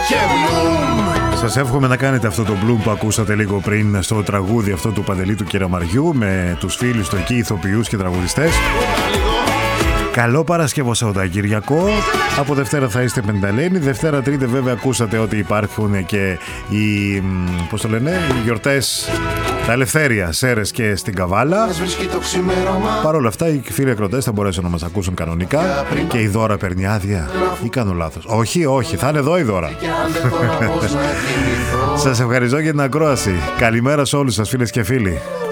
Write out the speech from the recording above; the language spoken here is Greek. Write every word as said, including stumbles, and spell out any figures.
Σας εύχομαι να κάνετε αυτό το bloom που ακούσατε λίγο πριν στο τραγούδι αυτό του Παντελή του Κεραμαριού με τους φίλους του εκεί, ηθοποιούς και τραγουδιστές. Καλό Παρασκευό Σαββατοκύριακο. Από Δευτέρα θα είστε πενταλένοι. Δευτέρα Τρίτη βέβαια ακούσατε ότι υπάρχουν και οι, πώς το λένε, οι γιορτές, τα ελευθέρια, Σέρες και στην Καβάλα. Παρ' όλα αυτά οι φίλοι ακροτές θα μπορέσουν να μας ακούσουν κανονικά. Και η Δώρα παίρνει άδεια ή κάνω λάθος? Όχι, όχι, θα είναι εδώ η Δώρα. Σας ευχαριστώ για την ακρόαση. Καλημέρα σε όλους σας φίλες και φίλοι.